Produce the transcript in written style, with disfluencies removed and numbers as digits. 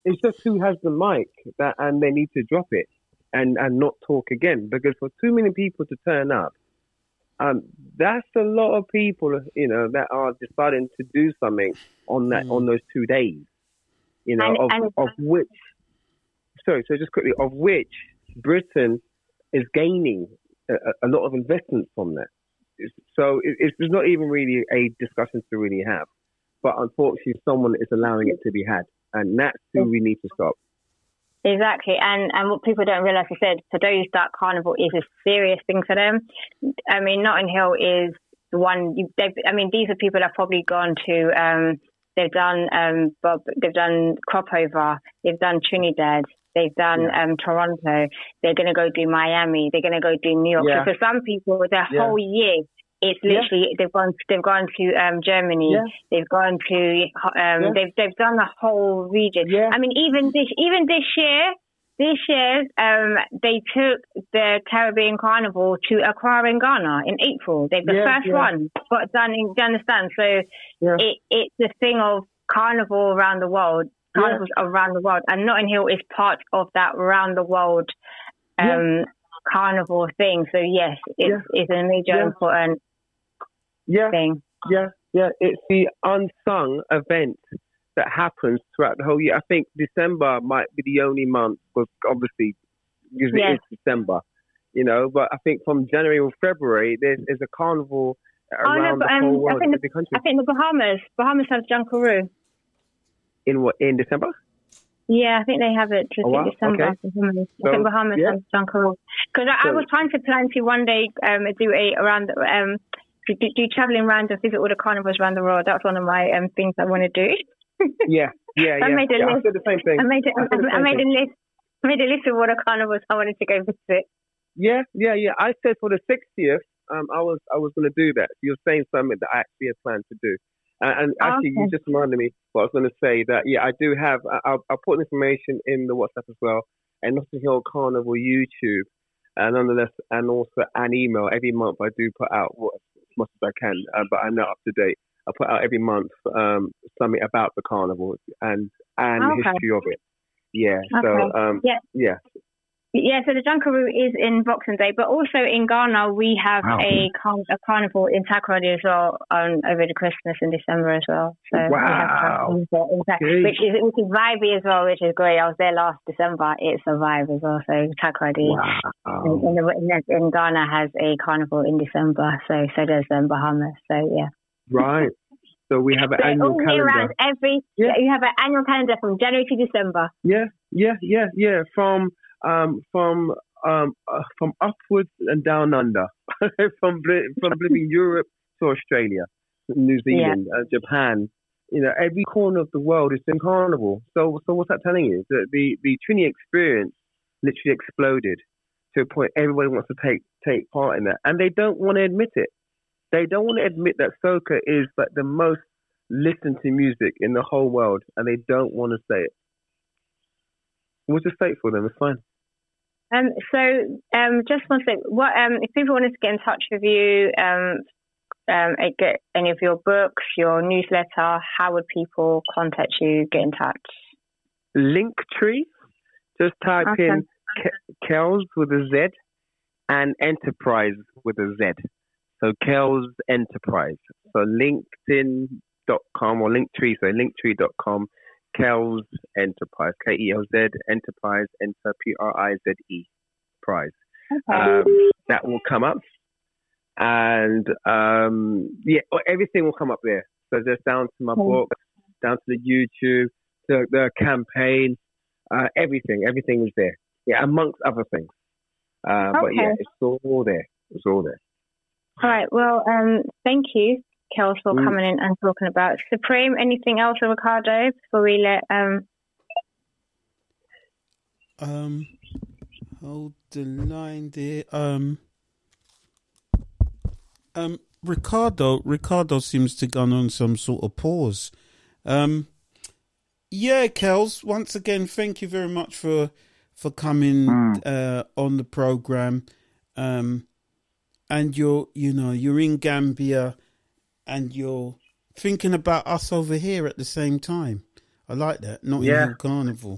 it's just who has the mic that, and they need to drop it and not talk again, because for too many people to turn up, that's a lot of people, that are deciding to do something on those 2 days, of which, sorry, so just quickly, of which Britain is gaining a lot of investment from that. So it's not even really a discussion to really have, but unfortunately someone is allowing it to be had, and that's who we need to stop. Exactly, and what people don't realise, I said, for those that carnival is a serious thing for them. I mean, Notting Hill is the one. These are people that have probably gone to. They've done they've done Cropover, they've done Trinidad, they've done Toronto. They're going to go do Miami. They're going to go do New York. Yeah. So for some people, their whole year, it's literally they've gone to Germany. Yeah. They've gone to they've done the whole region. Yeah. I mean, even this year, they took the Caribbean Carnival to Accra in Ghana in April. They're the first one got done. Do you understand? So it's the thing of carnival around the world. Carnivals around the world, and Notting Hill is part of that around the world carnival thing. So yes, it's a major important thing. Yeah. It's the unsung event that happens throughout the whole year. I think December might be the only month, because obviously because it is December, But I think from January or February, there's a carnival around the whole world, the country. I think the Bahamas have Junkaroo. In December? Yeah, I think they have it December. Okay. I think Bahamas has Junkaroo. Because I was trying to plan to one day do traveling around and visit all the carnivals around the world. That's one of my things I want to do. Yeah. I made a list. I said the same thing. I made a list of all the carnivals I wanted to go visit. Yeah. I said for the 60th, I was going to do that. You're saying something that I actually had planned to do. And actually, you just reminded me what I was going to say, that, I do have, I'll put information in the WhatsApp as well, and Notting Hill Carnival YouTube, and nonetheless, and also an email. Every month I do put out as much as I can, but I'm not up to date. I put out every month something about the carnival and the history of it. Yeah, so, Yeah, so the Junkaroo is in Boxing Day, but also in Ghana we have a carnival in Takoradi as well over the Christmas in December as well. So we have which is vibey as well, which is great. I was there last December. It's a vibe as well. So Takoradi in Ghana has a carnival in December. So does Bahamas. So yeah. Right. So we have an annual calendar. You have an annual calendar from January to December. Yeah. From upwards and down under, from living Europe to Australia, New Zealand, Japan. Every corner of the world is in carnival. So what's that telling you? The Trini experience literally exploded to a point everybody wants to take part in that, and they don't want to admit it. They don't want to admit that soca is like the most listened to music in the whole world, and they don't want to say it. We'll just say it for them. It's fine. Just one thing. What if people wanted to get in touch with you, get any of your books, your newsletter? How would people contact you? Get in touch. Linktree. Just type in Kells with a Z and Enterprise with a Z. So Kells Enterprise. So LinkedIn.com or Linktree. So Linktree.com. Kells Enterprise, KELZ Enterprise, Enter PRIZE Prize. That will come up, and everything will come up there. So just down to my book, down to the YouTube, the campaign, everything is there. Yeah, amongst other things. But yeah, it's all there. All right. Well, thank you, Kells, for coming in and talking about Supreme. Anything else, Ricardo, before we let hold the line there. Ricardo seems to go on some sort of pause. Kells, once again, thank you very much for coming on the program. And you're in Gambia, and you're thinking about us over here at the same time. I like that. Notting Hill Carnival.